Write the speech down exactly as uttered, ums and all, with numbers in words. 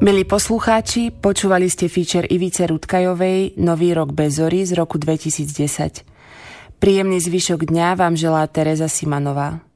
Milí poslucháči, počúvali ste feature Ivice Rutkajovej Nový rok bez zory z roku dvetisícdesať. Príjemný zvyšok dňa vám želá Tereza Simanová.